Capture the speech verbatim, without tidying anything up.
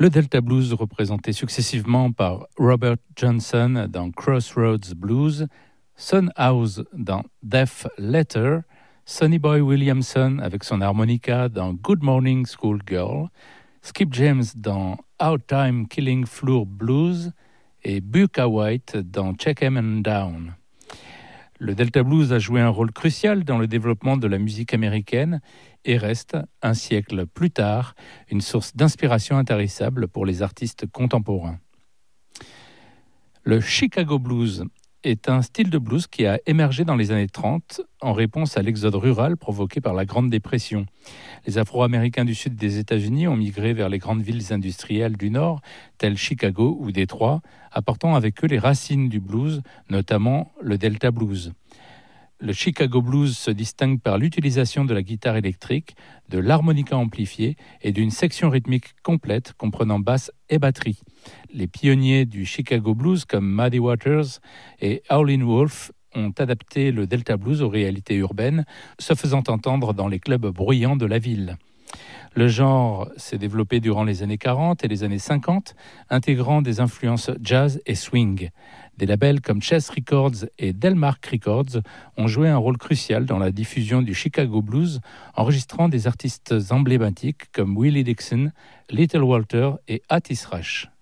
Le Delta Blues, représenté successivement par Robert Johnson dans Crossroads Blues, Son House dans Def Letter, Sonny Boy Williamson avec son harmonica dans Good Morning Schoolgirl, Skip James dans Our Time Killing Floor Blues et Bukka White dans Check 'Em and Down. Le Delta Blues a joué un rôle crucial dans le développement de la musique américaine et reste, un siècle plus tard, une source d'inspiration intarissable pour les artistes contemporains. Le Chicago Blues est un style de blues qui a émergé dans les années trente en réponse à l'exode rural provoqué par la Grande Dépression. Les Afro-Américains du sud des États-Unis ont migré vers les grandes villes industrielles du nord, telles Chicago ou Détroit, apportant avec eux les racines du blues, notamment le Delta Blues. Le Chicago Blues se distingue par l'utilisation de la guitare électrique, de l'harmonica amplifié et d'une section rythmique complète comprenant basse et batterie. Les pionniers du Chicago Blues comme Muddy Waters et Howlin' Wolf ont adapté le Delta Blues aux réalités urbaines, se faisant entendre dans les clubs bruyants de la ville. Le genre s'est développé durant les années quarante et les années cinquante, intégrant des influences jazz et swing. Des labels comme Chess Records et Delmark Records ont joué un rôle crucial dans la diffusion du Chicago Blues, enregistrant des artistes emblématiques comme Willie Dixon, Little Walter et Otis Rush.